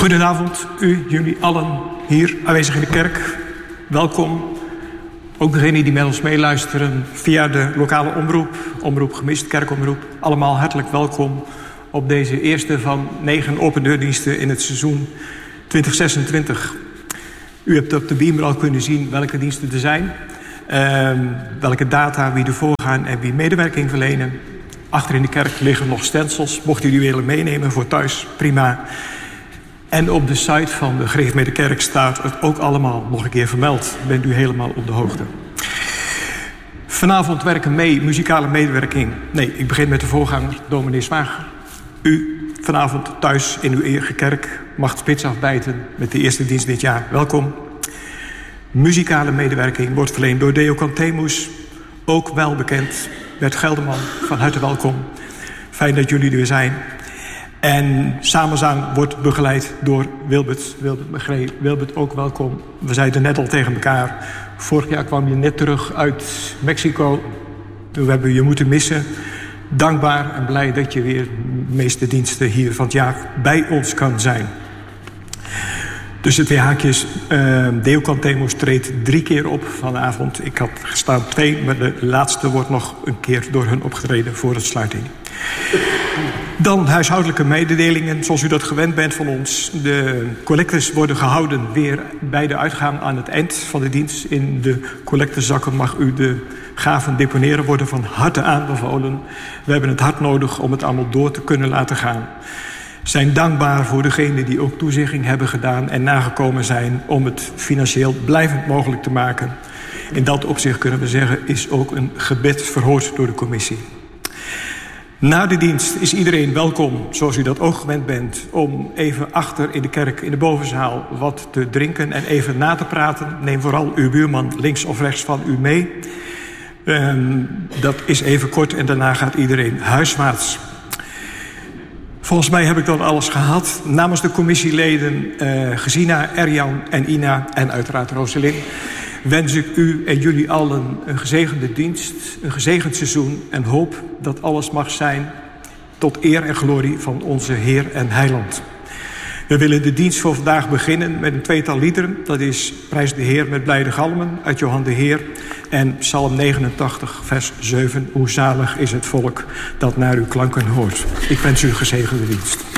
Goedenavond, jullie allen hier aanwezig in de kerk. Welkom. Ook degenen die met ons meeluisteren via de lokale omroep, Omroep Gemist, kerkomroep. Allemaal hartelijk welkom op deze eerste van 9 open deurdiensten in het seizoen 2026. U hebt op de beamer al kunnen zien welke diensten er zijn. Welke data, wie ervoor gaan en wie medewerking verlenen. Achter in de kerk liggen nog stencils. Mocht u die willen meenemen voor thuis, prima. En op de site van de Gereformeerde Kerk staat het ook allemaal nog een keer vermeld. Bent u helemaal op de hoogte. Vanavond werken mee, muzikale medewerking. Nee, ik begin met de voorganger, dominee Zwager. U vanavond thuis in uw eigen kerk mag spits afbijten met de eerste dienst dit jaar. Welkom. Muzikale medewerking wordt verleend door Deo Cantemus. Ook wel bekend, Bert Gelderman. Van harte welkom. Fijn dat jullie er weer zijn. En samenzang wordt begeleid door Wilbert. Wilbert, ook welkom. We zeiden net al tegen elkaar. Vorig jaar kwam je net terug uit Mexico. We hebben je moeten missen. Dankbaar en blij dat je weer de meeste diensten hier van het jaar bij ons kan zijn. Tussen 2 haakjes. Deo Cantemus treedt 3 keer op vanavond. Ik had gestaan 2, maar de laatste wordt nog een keer door hun opgetreden voor het sluiting. Dan huishoudelijke mededelingen, zoals u dat gewend bent van ons. De collectes worden gehouden weer bij de uitgang aan het eind van de dienst. In de collectezakken mag u de gaven deponeren, worden van harte aanbevolen. We hebben het hard nodig om het allemaal door te kunnen laten gaan. Zijn dankbaar voor degenen die ook toezegging hebben gedaan en nagekomen zijn om het financieel blijvend mogelijk te maken. In dat opzicht kunnen we zeggen, is ook een gebed verhoord door de commissie. Na de dienst is iedereen welkom, zoals u dat ook gewend bent, om even achter in de kerk, in de bovenzaal, wat te drinken en even na te praten. Neem vooral uw buurman links of rechts van u mee. Dat is even kort en daarna gaat iedereen huiswaarts. Volgens mij heb ik dan alles gehad. Namens de commissieleden Gesina, Erjan en Ina en uiteraard Roselyn wens ik u en jullie allen een gezegende dienst, een gezegend seizoen en hoop dat alles mag zijn tot eer en glorie van onze Heer en Heiland. We willen de dienst voor vandaag beginnen met een 2-tal liederen. Dat is Prijs de Heer met blijde galmen uit Johan de Heer en Psalm 89 vers 7. Hoe zalig is het volk dat naar uw klanken hoort. Ik wens u een gezegende dienst.